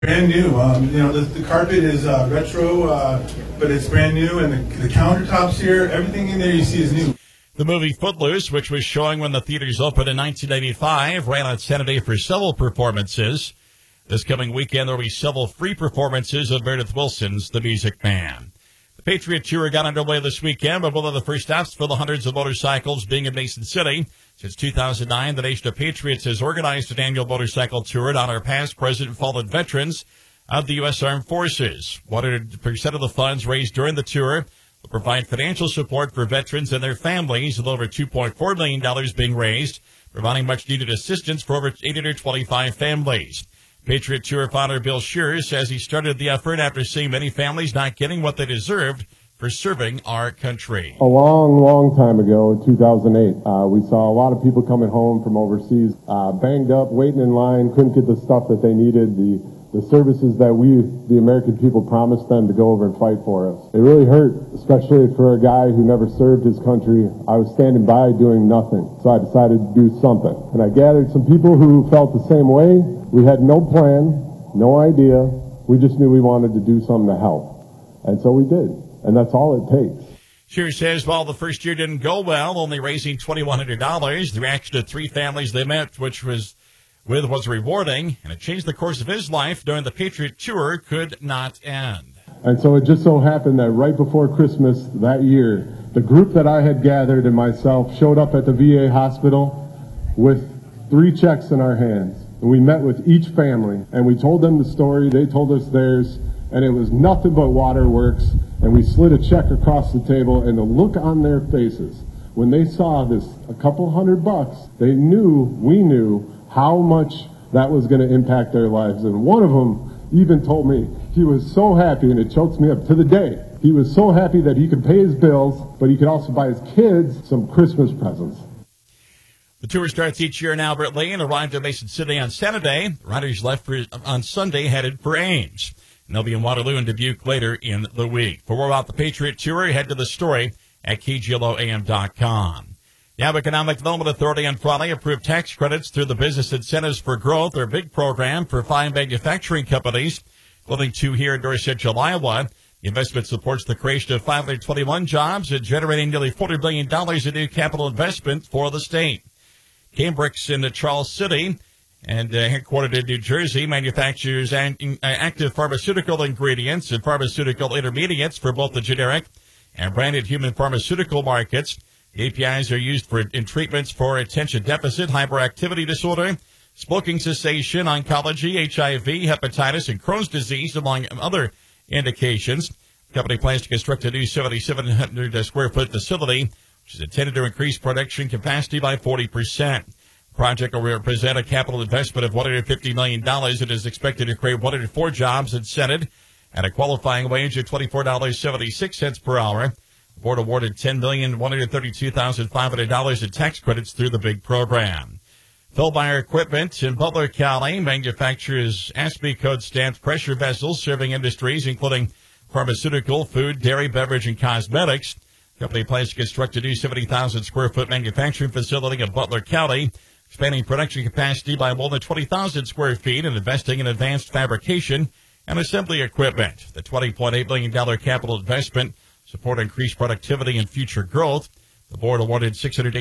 Brand new. The carpet is retro, but it's brand new, and the countertops here, everything in there you see is new. The movie Footloose, which was showing when the theaters opened in 1985, ran on Saturday for several performances. This coming weekend, there will be several free performances of Meredith Willson's The Music Man. The Patriot Tour got underway this weekend, but one of the first stops for the hundreds of motorcycles being in Mason City. Since 2009, the Nation of Patriots has organized an annual motorcycle tour to honor past, present, and fallen veterans of the U.S. Armed Forces. 100% of the funds raised during the tour will provide financial support for veterans and their families, with over $2.4 million being raised, providing much-needed assistance for over 825 families. Patriot Tour founder Bill Scheer says he started the effort after seeing many families not getting what they deserved for serving our country. A long, long time ago, in 2008, we saw a lot of people coming home from overseas, banged up, waiting in line, couldn't get the stuff that they needed, the services that we, the American people, promised them to go over and fight for us. It really hurt, especially for a guy who never served his country. I was standing by doing nothing, so I decided to do something. And I gathered some people who felt the same way. We had no plan, no idea. We just knew we wanted to do something to help. And so we did. And that's all it takes. Scheer says while the first year didn't go well, only raising $2,100, the reaction to three families they met, was rewarding, and it changed the course of his life during the Patriot Tour could not end. And so it just so happened that right before Christmas that year, the group that I had gathered and myself showed up at the VA hospital with 3 checks in our hands. And we met with each family, and we told them the story, they told us theirs, and it was nothing but waterworks, and we slid a check across the table, and the look on their faces when they saw this, a couple $100, they knew, we knew, how much that was going to impact their lives. And one of them even told me he was so happy, and it chokes me up to the day. He was so happy that he could pay his bills, but he could also buy his kids some Christmas presents. The tour starts each year in Albert Lea and arrived at Mason City on Saturday. Riders left on Sunday headed for Ames. And they'll be in Waterloo and Dubuque later in the week. For more about the Patriot Tour, head to the story at KGLOAM.com. The Iowa Economic Development Authority on Friday approved tax credits through the Business Incentives for Growth, their big program for 5 manufacturing companies, including 2 here in Dorset Central, Iowa. The investment supports the creation of 521 jobs and generating nearly $40 billion in new capital investment for the state. Cambrooks in Charles City and headquartered in New Jersey manufactures active pharmaceutical ingredients and pharmaceutical intermediates for both the generic and branded human pharmaceutical markets. The APIs are used in treatments for attention deficit, hyperactivity disorder, smoking cessation, oncology, HIV, hepatitis, and Crohn's disease, among other indications. The company plans to construct a new 7,700 square foot facility, which is intended to increase production capacity by 40%. The project will represent a capital investment of $150 million and is expected to create 104 jobs in Senate at a qualifying wage of $24.76 per hour. The board awarded $10,132,500 in tax credits through the big program. Philbire Equipment in Butler County manufactures ASPE code stamped pressure vessels serving industries including pharmaceutical, food, dairy, beverage, and cosmetics. The company plans to construct a new 70,000 square foot manufacturing facility in Butler County, expanding production capacity by more than 20,000 square feet and investing in advanced fabrication and assembly equipment. The $20.8 million capital investment support increased productivity and future growth. The board awarded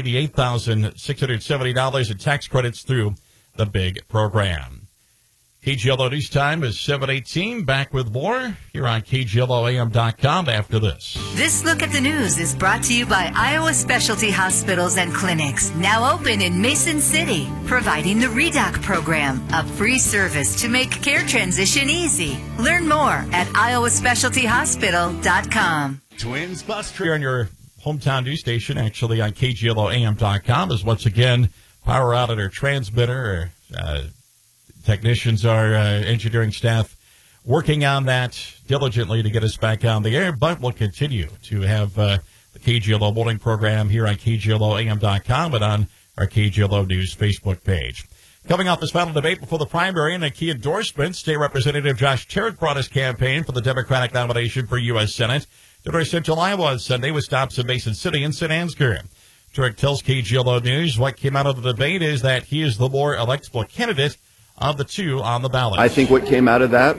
$688,670 in tax credits through the big program. KGLO News Time is 7:18. Back with more here on KGLOAM.com after this. This look at the news is brought to you by Iowa Specialty Hospitals and Clinics, now open in Mason City, providing the REDOC program, a free service to make care transition easy. Learn more at iowaspecialtyhospital.com. Twins bus trip on your hometown news station, actually on KGLOAM.com, is once again power out at our transmitter. Technicians are engineering staff working on that diligently to get us back on the air, but we'll continue to have the KGLO morning program here on KGLOAM.com and on our KGLO News Facebook page. Coming off this final debate before the primary and a key endorsement, State Representative Josh Cherritt brought his campaign for the Democratic nomination for U.S. Senate to North Central Iowa on Sunday with stops in Mason City and St. Ansgar. Cherritt tells KGLO News what came out of the debate is that he is the more electable candidate of the two on the ballot. I think what came out of that